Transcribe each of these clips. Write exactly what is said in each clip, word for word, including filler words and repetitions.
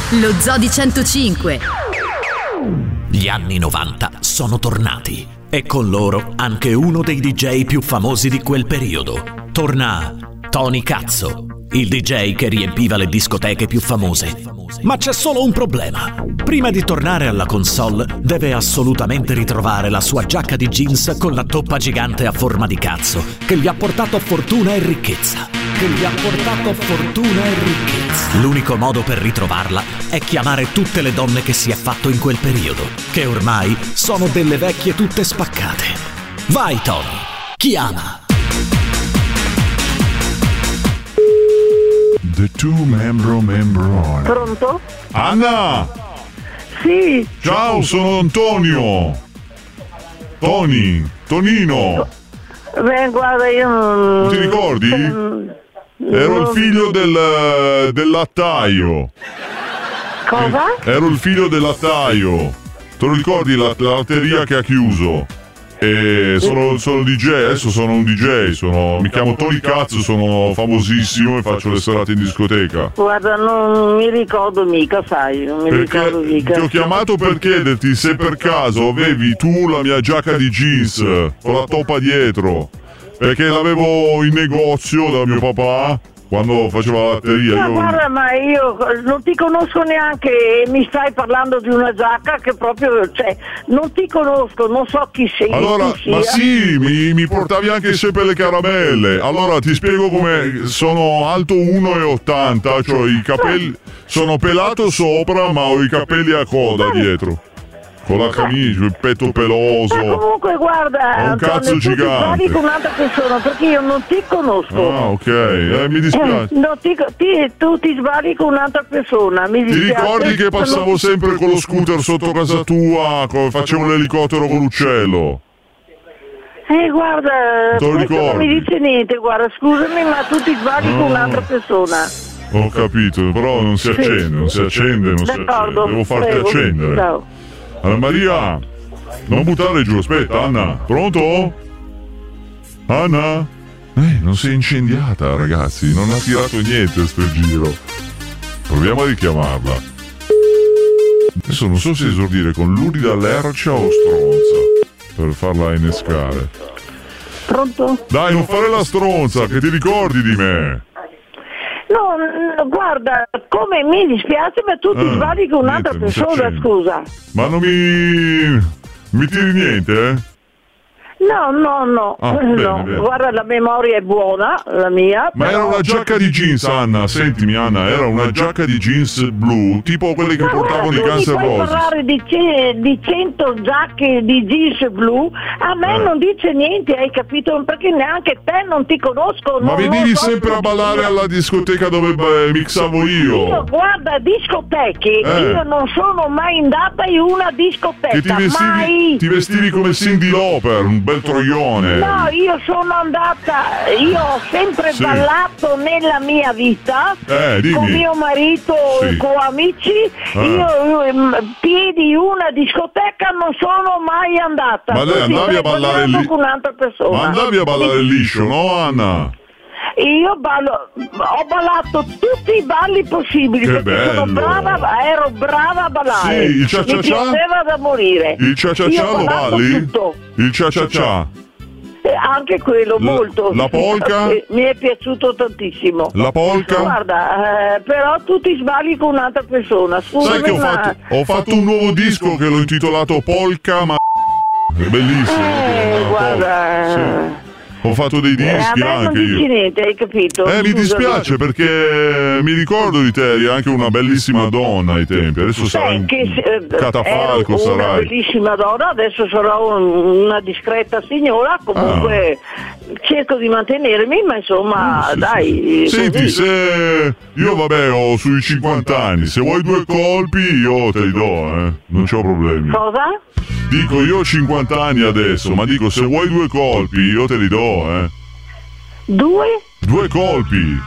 Lo Zoo di centocinque. Gli anni novanta sono tornati e con loro anche uno dei D J più famosi di quel periodo. Torna Tony Cazzo, il D J che riempiva le discoteche più famose. Ma c'è solo un problema. Prima di tornare alla console deve assolutamente ritrovare la sua giacca di jeans con la toppa gigante a forma di cazzo che gli ha portato fortuna e ricchezza. Che gli ha portato fortuna e ricchezza. L'unico modo per ritrovarla è chiamare tutte le donne che si è fatto in quel periodo, che ormai sono delle vecchie tutte spaccate. Vai Tony, chiama! The two membro membro. Pronto? Anna! Sì. Ciao, sono Antonio. Tony, Tonino. Beh, guarda, io non... Non ti ricordi? Ero il figlio del, del lattaio. Cosa? Ero il figlio del lattaio. Te lo ricordi la, la latteria che ha chiuso? E sono, sono D J, adesso sono un D J, sono, mi chiamo Tony Cazzo, sono famosissimo e faccio le serate in discoteca. Guarda, non mi ricordo mica, sai, non mi Perché ricordo mica. ti ho chiamato per chiederti se per caso avevi tu la mia giacca di jeans con la toppa dietro, perché l'avevo in negozio da mio papà quando faceva la latteria. Ma io... guarda, ma io non ti conosco neanche e mi stai parlando di una giacca che proprio, cioè, non ti conosco, non so chi sei. Allora, chi ma sia. sì, mi, mi portavi anche sempre le caramelle. Allora ti spiego come sono alto uno e ottanta, cioè i capelli sono pelato sopra, ma ho i capelli a coda dietro. Con la camicia, il petto peloso. Ma comunque guarda, ho un Antonio, cazzo tu ti gigante. parli con un'altra persona perché io non ti conosco. Ah, ok, eh, mi dispiace. Eh, no, ti, ti, tu ti sbagli con un'altra persona, mi Ti dispiace. ricordi che passavo Non- sempre con lo scooter sotto casa tua, co- facevo l'elicottero con l'uccello? Eh, guarda, Te lo questo non ricordi? mi dice niente, guarda, scusami, ma tu ti sbagli con un'altra persona. Ho capito, però non si Sì. accende, non si accende, non si accende. D'accordo, Devo farti prego. accendere. Ciao. Anna Maria, non buttare giù, aspetta, Anna, pronto? Anna? Eh, non si è incendiata, ragazzi, non ha tirato niente sto giro. Proviamo a richiamarla. Adesso non so se esordire con l'urida lercia o stronza per farla innescare. Pronto? Dai, non fare la stronza, che ti ricordi di me. No, n- guarda, come mi dispiace, ma tu ti Ah, sbagli con un'altra niente, non si persona, accende. scusa. Ma non mi... mi tiri niente, eh? No, no, no, Ah, no. bene, bene. Guarda, la memoria è buona, la mia. Ma però- era una giacca di jeans, Anna, sentimi Anna, era una giacca di jeans blu, tipo quelle che Ma portavano i guarda, tu Guns mi N' puoi Roses. parlare di, ce- di cento giacche di jeans blu? A me Eh. non dice niente, hai capito? Perché neanche te non ti conosco. Ma non- venivi non so sempre a chi ballare sia. alla discoteca dove beh, mixavo Io, io. guarda, discoteche, Eh. io non sono mai andata in una discoteca, Che ti vestivi, mai. ti vestivi come Cyndi Lauper, un bel troione. No, io sono andata, io ho sempre Sì. ballato nella mia vita, Eh, dimmi. con mio marito, Sì. con amici, Ah. io ehm, piedi una discoteca non sono mai andata. Ma lei Tu ti andavi stai a ballare parlando lì? con un'altra persona. Ma andavi a ballare liscio, no Anna? Io ballo, ho ballato tutti i balli possibili Che perché sono bello. brava, ero brava a ballare. Sì, il cia cia Mi cia? piaceva da morire. Il cia cia Io cia ho lo ballato balli? tutto. Il cia cia cia? Eh, anche quello, L- molto. la polka? Eh, Mi è piaciuto tantissimo. La polka? Guarda, eh, però tu ti sbagli con un'altra persona. Scusami, Sai che ho ma... fatto, ho fatto un nuovo disco che l'ho intitolato Polka ma... È bellissimo. Eh, guarda... Sì. Ho fatto dei eh, a dischi me non anche dici io. niente, hai capito? Eh, mi Scusami. dispiace perché mi ricordo di te, eri anche una bellissima donna ai tempi. Adesso sarai Beh, che, un eh, catafalco, ero una sarai. bellissima donna, adesso sarò un- una discreta signora, comunque cerco di mantenermi, ma insomma, Sì, sì, dai. sì. Senti, così. se io vabbè ho sui cinquanta anni, se vuoi due colpi io te li do, eh. Non c'ho problemi. Cosa? Dico, io ho cinquanta anni adesso, ma dico, se vuoi due colpi io te li do, eh. Due? Due colpi.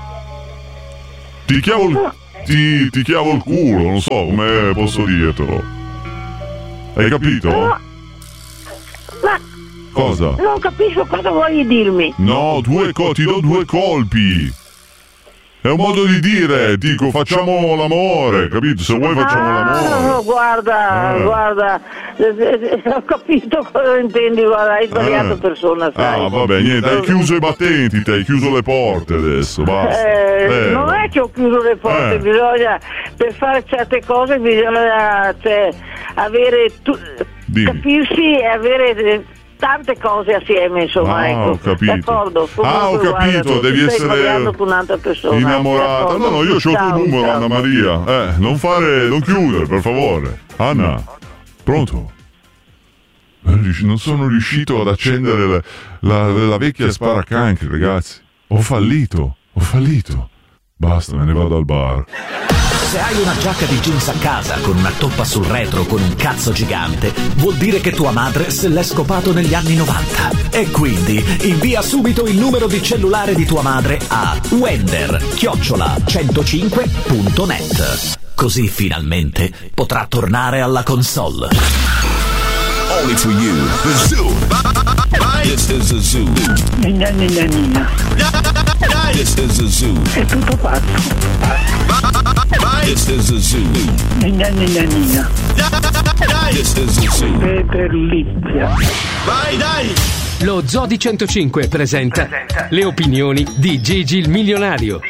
Ti chiavo il, ti, ti chiavo il culo, non so come posso dirtelo. Hai capito? No. Ma Cosa? non capisco cosa vuoi dirmi. No, due co- ti do due colpi. È un modo di dire, dico facciamo l'amore, capito? Se vuoi facciamo ah, l'amore. No, guarda, eh. guarda, eh, eh, ho capito cosa intendi, guarda, hai sbagliato eh. persona, sai. Ah, vabbè, niente, hai chiuso i battenti, te hai chiuso le porte adesso, basta. Eh, eh. non è che ho chiuso le porte, Eh. bisogna, per fare certe cose bisogna, cioè, avere, tu, capirsi e avere... Eh, tante cose assieme, insomma, ah, ecco. ho capito. D'accordo. Ah, ho Comunque, capito, guarda, devi tu essere stai sbagliando con un'altra persona. innamorata. No, no, io ho il tuo Ciao, numero, ciao. Anna Maria. Eh, non fare, non chiudere, per favore. Anna, pronto? Non sono riuscito ad accendere la, la, la vecchia sparacancri, ragazzi. Ho fallito, ho fallito. Basta, me ne vado al bar. Se hai una giacca di jeans a casa con una toppa sul retro con un cazzo gigante, vuol dire che tua madre se l'è scopato negli anni novanta. E quindi invia subito il numero di cellulare di tua madre a wender chiocciola centocinque punto net. Così finalmente potrà tornare alla console. Only for you, the Zoo. This is the Zoo. Nina, nina, nina. This is the Zoo. È tutto pazzo. This is the Zoo. Nina, nina, nina. This is the Zoo. Peperlizia. Vai, dai! Lo Zoo di centocinque presenta le opinioni di Gigi il milionario.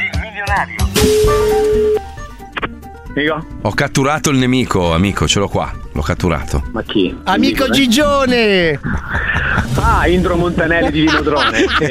Amico? Ho catturato il nemico, amico, ce l'ho qua. L'ho catturato. Ma chi? Amico Dico, Gigione! Ah, Indro Montanelli di Vinodrone. Sì.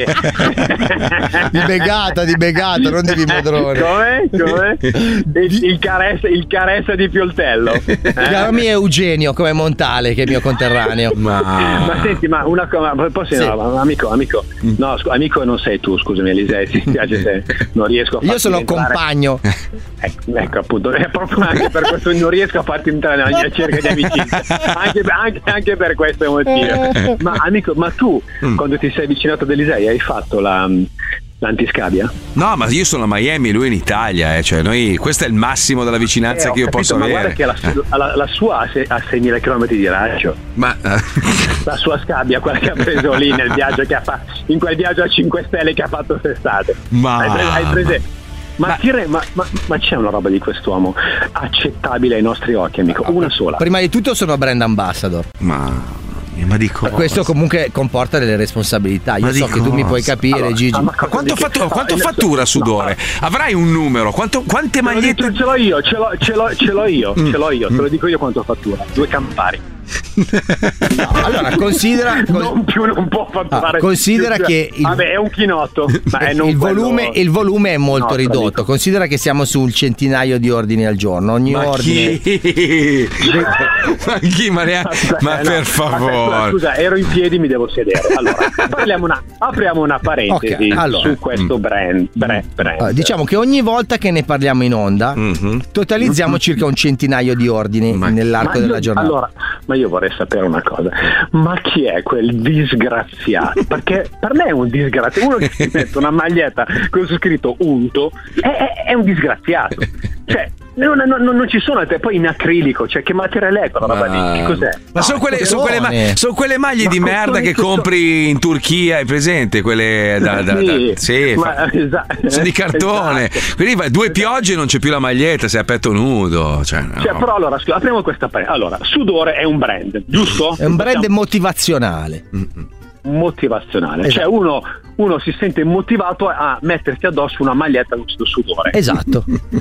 Di Begata, di Begata, non di Vinodrone. Come? Come? Il, il, caressa, il caressa di Pioltello. Eh? Chiamami Eugenio come Montale, che è mio conterraneo. Ma, ma senti, ma una cosa, posso Sì. no, amico, amico, no, scu- amico non sei tu, scusami Elisei, ti spiace se non riesco a farti Io sono entrare. compagno. Ecco, ecco, appunto, è proprio anche per questo non riesco a farti entrare nella mia cerca di amicizia. Anche, anche, anche per questo motivo. Ma amico, ma tu Mm. quando ti sei avvicinato ad Elisei hai fatto la l'antiscabia? no, ma io sono a Miami, lui in Italia, eh, cioè noi, questo è il massimo della vicinanza Eh, ho che io capito, posso ma avere. guarda che la, su- la, la sua ha se- ha seimila chilometri di raggio. Ma eh, La sua scabbia, quella che ha preso lì nel viaggio che ha fatto, in quel viaggio a cinque stelle che ha fatto quest'estate. Ma- hai preso, hai prese- ma, Ma- ti re- ma, ma, ma c'è una roba di quest'uomo accettabile ai nostri occhi, amico? Una sola. Prima di tutto sono brand ambassador. ma ma dico Questo comunque comporta delle responsabilità. Io Ma so di che tu mi puoi cosa? capire, Allora, Gigi. ah, ma cosa quanto, di che- fattu- quanto no, fattura no, sudore? Avrai un numero? Quanto, quante Te lo magliette? dico, ce l'ho io, ce l'ho, ce l'ho, ce l'ho io, Mm. ce l'ho io, te lo dico io quanto fattura. Due Campari. No, allora considera cos- Non più non può fatturare. Ah, considera più- che il- Vabbè, è un chinotto, ma è non il, volume, quello- il volume è molto No, ridotto. amico. Considera che siamo sul centinaio di ordini al giorno. Ogni Ma ordine. chi? ma chi? Ma, neanche- Aspetta, ma no, per aspetta, favore. scusa, ero in piedi, mi devo sedere. Allora, parliamo una, apriamo una parentesi Ok, allora. su questo brand. brand, brand. Allora, diciamo che ogni volta che ne parliamo in onda Mhm. totalizziamo circa un centinaio di ordini Ma- nell'arco Ma io- della giornata. Allora, ma io vorrei sapere una cosa, ma chi è quel disgraziato? Perché per me è un disgraziato, uno che si mette una maglietta con scritto unto è, è- è un disgraziato. Cioè, non, non- non ci sono altre, poi in acrilico, cioè che materiale è quella roba lì? Che cos'è? Ma sono quelle, sono quelle, ma- coglione. sono quelle maglie Ma di con- merda con- che con- compri in Turchia, hai presente? Quelle da, da, da- Sì, sì, ma- fa- esatto, sono di cartone. esatto. Quindi vai, due piogge e non c'è più la maglietta, sei a petto nudo. Cioè, no. Cioè, però allora, scusa, apriamo questa parentesi. Allora, sudore è un brand, giusto? È un brand Facciamo- motivazionale. motivazionale. Esatto. Cioè uno, uno si sente motivato a mettersi addosso una maglietta con questo sudore. Esatto.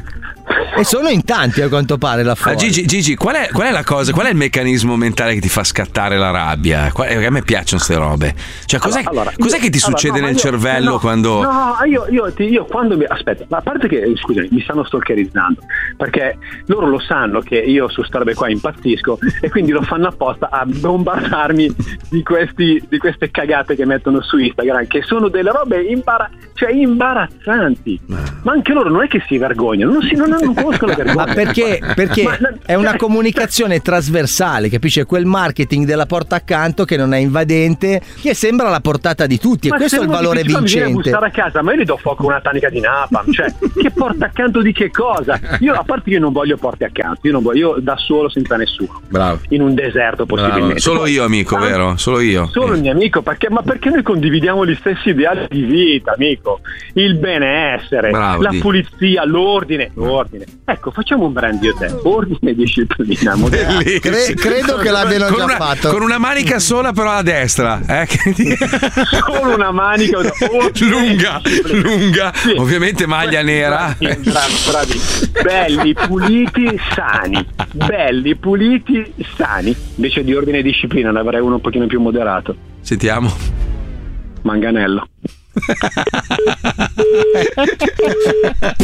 E sono in tanti a quanto pare là Ma fuori. Gigi, Gigi qual, è, qual è la cosa, qual è il meccanismo mentale che ti fa scattare la rabbia? Qual- a me piacciono queste robe. Cioè, cos'è, Allora, cos'è io- che ti allora, succede no, ma nel io- cervello no, quando. No, io, io, ti- io quando mi. Aspetta, ma a parte che, scusami, mi stanno stalkerizzando. Perché loro lo sanno che io su sta robe qua impazzisco e quindi lo fanno apposta a bombardarmi di, questi, di queste cagate che mettono su Instagram, che sono delle robe imbara- cioè imbarazzanti. Ma anche loro non è che si vergognano, non, si, non, non conoscono la vergogna. Ma perché? Perché Ma- ma- è una cioè- comunicazione trasversale, capisci? È quel marketing della porta accanto che non è invadente, che sembra alla portata di tutti, e Ma questo se è il uno valore dice, "Ma mi viene a vincente. bussare a casa, ma io gli do fuoco una tanica di napalm, cioè che porta accanto di che cosa? Io a parte io non voglio porti accanto, io non voglio, io da solo senza nessuno. Bravo. In un deserto possibilmente. Bravo. Solo Poi- io, amico, Ah, vero? Solo io. Solo il mio amico, perché, ma perché noi condividiamo gli stessi ideali di vita, amico. conforto, il benessere, Bravo, la di. pulizia, l'ordine, l'ordine. Ecco, facciamo un brand io te, ordine e disciplina moderna. Cre- credo che l'abbiano con già una, fatto. Con una manica sola però alla destra. Eh? Solo una manica lunga, lunga, sì. Ovviamente maglia nera. Bravi, bravi, bravi. Belli, puliti, sani. Belli, puliti, sani. Invece di ordine e disciplina ne avrei uno un pochino più moderato. Sentiamo. Manganello.